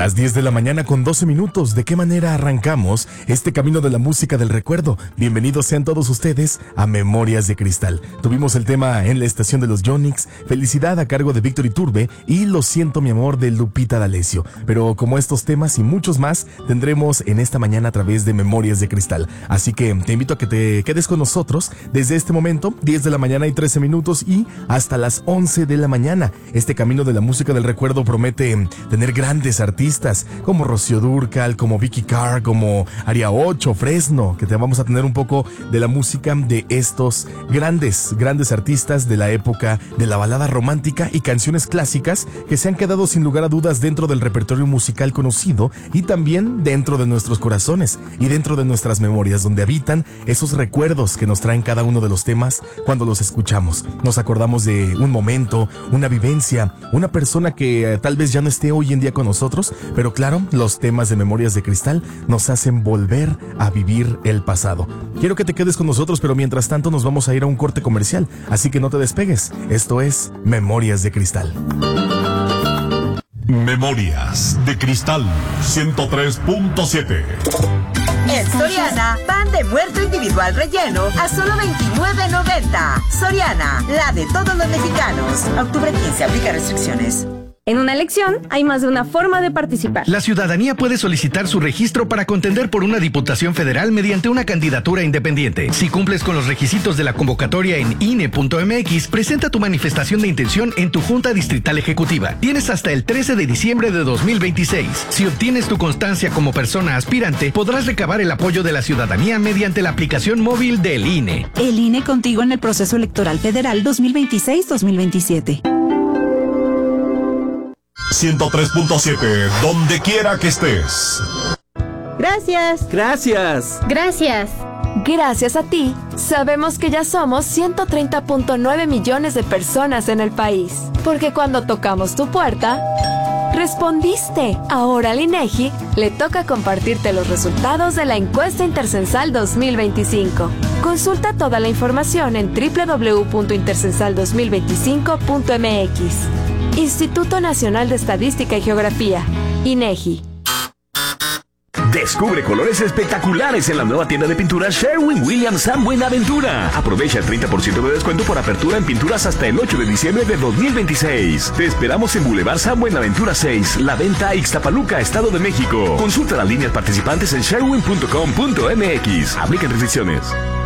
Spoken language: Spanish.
Las 10 de la mañana con 12 minutos. ¿De qué manera arrancamos este camino de la música del recuerdo? Bienvenidos sean todos ustedes a Memorias de Cristal. Tuvimos el tema En la estación de los Yonix, Felicidad a cargo de Víctor Iturbe y Lo siento mi amor de Lupita D'Alessio. Pero como estos temas y muchos más tendremos en esta mañana a través de Memorias de Cristal. Así que te invito a que te quedes con nosotros desde este momento, 10 de la mañana y 13 minutos y hasta las 11 de la mañana. Este camino de la música del recuerdo promete tener grandes artistas como Rocío Dúrcal, como Vicky Carr, como Aria 8, Fresno, que te vamos a tener un poco de la música de estos grandes artistas de la época de la balada romántica y canciones clásicas que se han quedado sin lugar a dudas dentro del repertorio musical conocido y también dentro de nuestros corazones y dentro de nuestras memorias, donde habitan esos recuerdos que nos traen cada uno de los temas cuando los escuchamos. Nos acordamos de un momento, una vivencia, una persona que tal vez ya no esté hoy en día con nosotros, pero claro, los temas de Memorias de Cristal nos hacen volver a vivir el pasado. Quiero que te quedes con nosotros, pero mientras tanto nos vamos a ir a un corte comercial, así que no te despegues. Esto es Memorias de Cristal. Memorias de Cristal 103.7. En Soriana, pan de muerto individual relleno a solo $29.90. Soriana, la de todos los mexicanos. Octubre 15, aplica restricciones. En una elección hay más de una forma de participar. La ciudadanía puede solicitar su registro para contender por una diputación federal mediante una candidatura independiente. Si cumples con los requisitos de la convocatoria en INE.mx, presenta tu manifestación de intención en tu Junta Distrital Ejecutiva. Tienes hasta el 13 de diciembre de 2026. Si obtienes tu constancia como persona aspirante, podrás recabar el apoyo de la ciudadanía mediante la aplicación móvil del INE. El INE contigo en el proceso electoral federal 2026-2027. 103.7, donde quiera que estés. Gracias. Gracias. Gracias. Gracias a ti, sabemos que ya somos 130.9 millones de personas en el país. Porque cuando tocamos tu puerta, respondiste. Ahora al INEGI le toca compartirte los resultados de la encuesta intercensal 2025. Consulta toda la información en www.intercensal2025.mx. Instituto Nacional de Estadística y Geografía, INEGI. Descubre colores espectaculares en la nueva tienda de pinturas Sherwin-Williams San Buenaventura. Aprovecha el 30% de descuento por apertura en pinturas hasta el 8 de diciembre de 2026. Te esperamos en Boulevard San Buenaventura 6, La Venta, Ixtapaluca, Estado de México. Consulta las líneas participantes en sherwin.com.mx. Aplican restricciones.